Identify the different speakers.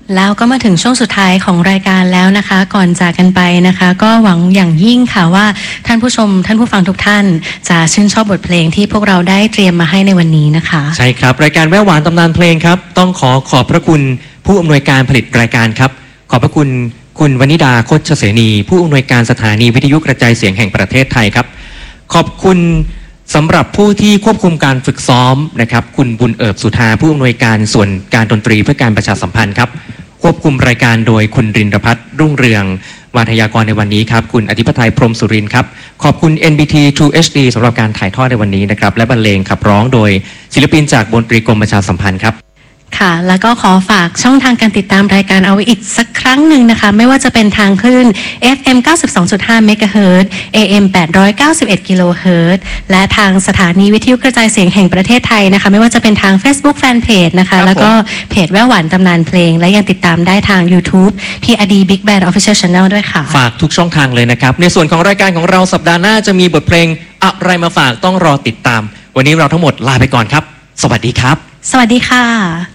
Speaker 1: แล้วก็มาถึงช่วงสุดท้ายของรายการแล้วนะคะก่อนจากกันไปนะคะก็หวังอย่างยิ่งค่ะว่าท่านผู้ชมท่านผู้ฟังทุกท่านจะชื่นชอบบทเพลงที่พวกเราได้เตรียมมาให้ในวันนี้นะคะ
Speaker 2: ใช่ครับรายการแววหวานตำนานเพลงครับต้องขอบพระคุณผู้อำนวยการผลิตรายการครับขอบพระคุณคุณวนิดาโคชเสนีผู้อำนวยการสถานีวิทยุกระจายเสียงแห่งประเทศไทยครับขอบคุณสำหรับผู้ที่ควบคุมการฝึกซ้อมนะครับคุณบุญเอิบสุธาผู้อำนวยการส่วนการดนตรีเพื่อการประชาสัมพันธ์ครับควบคุมรายการโดยคุณรินทร์พัฒน์รุ่งเรืองวาทยากรในวันนี้ครับคุณอธิปไตยพรหมสุรินทร์ครับขอบคุณ NBT True HD สำหรับการถ่ายทอดในวันนี้นะครับและบรรเลงขับร้องโดยศิลปินจากวงดนตรีกรมประชาสัมพันธ์ครับ
Speaker 1: ค่ะแล้วก็ขอฝากช่องทางการติดตามรายการเอาไว้อีกสักครั้งหนึ่งนะคะไม่ว่าจะเป็นทางคลื่น FM 92.5 เมกะเฮิรตซ์ AM 891 กิโลเฮิรตซ์และทางสถานีวิทยุกระจายเสียงแห่งประเทศไทยนะคะไม่ว่าจะเป็นทาง Facebook Fanpage นะคะแล้วก็เพจแววหวานตำนานเพลงและยังติดตามได้ทาง YouTube PRD Big Band Official Channel ด้วยค่ะ
Speaker 2: ฝากทุกช่องทางเลยนะครับในส่วนของรายการของเราสัปดาห์หน้าจะมีบทเพลงอะไรมาฝากต้องรอติดตามวันนี้เราทั้งหมดลาไปก่อนครับสวัสดีครับ
Speaker 1: สวัสดีค่ะ